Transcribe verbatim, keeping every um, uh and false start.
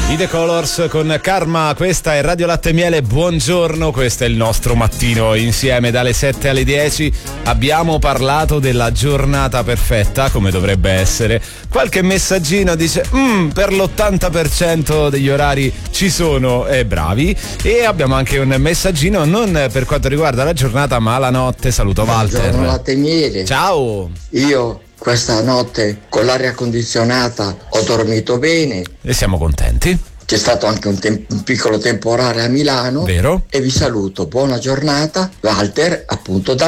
I The Colors con Karma, questa è Radio Latte e Miele, buongiorno, questo è il nostro mattino insieme dalle sette alle dieci. Abbiamo parlato della giornata perfetta, come dovrebbe essere. Qualche messaggino dice mm, per l'ottanta per cento degli orari ci sono, eh, bravi. E abbiamo anche un messaggino non per quanto riguarda la giornata ma la notte. Saluto Walter. Buongiorno Latte e Miele. Ciao. Io questa notte con l'aria condizionata ho dormito bene e siamo contenti. C'è stato anche un, tem- un piccolo temporale a Milano. Vero? E vi saluto, buona giornata, Walter, appunto da